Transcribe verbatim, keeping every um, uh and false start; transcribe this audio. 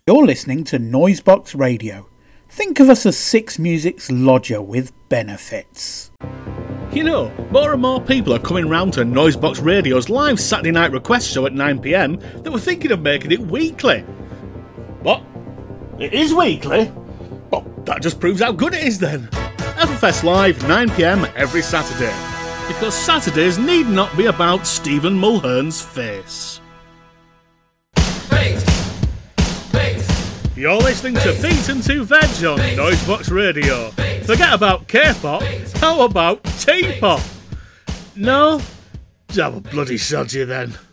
You're listening to Noisebox Radio. Think of us as Six Music's lodger with benefits. You know, more and more people are coming round to Noisebox Radio's live Saturday night request show at nine p m that were thinking of making it weekly. What? It is weekly? Well, that just proves how good it is then. Everfest Live, nine p m every Saturday. Because Saturdays need not be about Stephen Mulhern's face. Beat! Beat! You're listening to Beat and two Veg on Noisebox Radio. Forget about K-pop, how about T-pop? No? Have a bloody sod you then.